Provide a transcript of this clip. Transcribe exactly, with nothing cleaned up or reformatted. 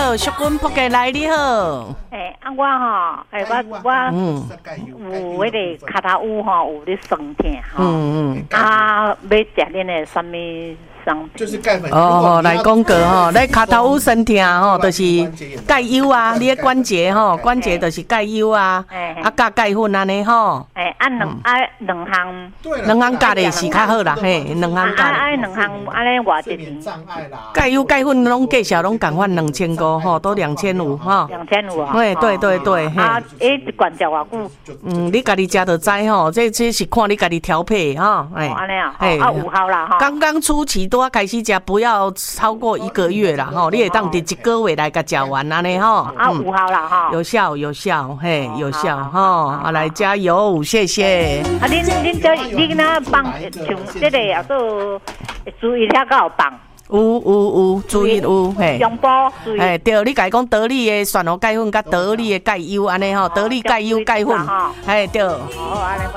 好，淑君仆家来你好。 诶，啊我吼，诶我我嗯有迄个脚头有吼，有咧酸痛吼， 嗯嗯。 啊，要食恁的什么商品？ 就是钙粉。 哦，来讲过吼，你脚头有酸痛吼，就是钙优啊，你的关节吼，关节就是钙优啊，啊加钙粉安尼吼。 诶，啊两啊两项， 两项加的是较好啦，嘿，两项加。 啊啊两项安尼偌济钱？ 钙优钙粉拢计小拢共款两千五吼，都两千五吼。 两千五啊？ 对对对对，嘿。 啊，诶，一罐食偌久？ 嗯，你家己食就知吼，这这是看你家己调配吼， 哎，安尼啊，啊有效啦吼。 刚刚初期都要开始食，不要超过一个月啦吼，你会当伫一个月来甲食完安尼吼。 啊，有效啦吼。 有效有效，嘿，有效吼，啊来加油，谢谢。 啊，恁恁这你那放像这个也做注意了够放。 有有有，注意有嘿。 中波注意。 嘿，对，你家讲得力的蒜头钙粉，甲得力的钙优安尼吼，得力钙优钙粉，嘿对。 哦，安尼。